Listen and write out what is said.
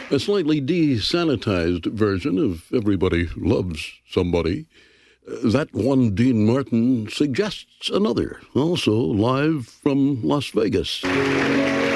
A slightly desanitized version of Everybody Loves Somebody. That one Dean Martin suggests another, also live from Las Vegas.